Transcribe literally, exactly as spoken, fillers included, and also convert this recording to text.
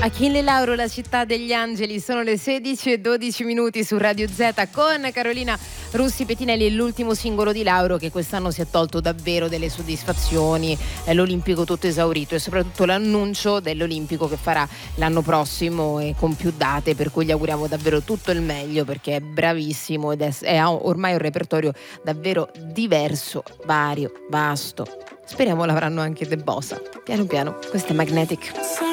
Achille Lauro, la città degli angeli. Sono le sedici e dodici minuti su Radio Z con Carolina Russi Petinelli. L'ultimo singolo di Lauro, che quest'anno si è tolto davvero delle soddisfazioni, è l'Olimpico tutto esaurito, e soprattutto l'annuncio dell'Olimpico che farà l'anno prossimo e con più date, per cui gli auguriamo davvero tutto il meglio, perché è bravissimo ed è, è ormai un repertorio davvero diverso, vario, vasto. Speriamo l'avranno anche De Bosa. Piano piano, questo è Magnetic.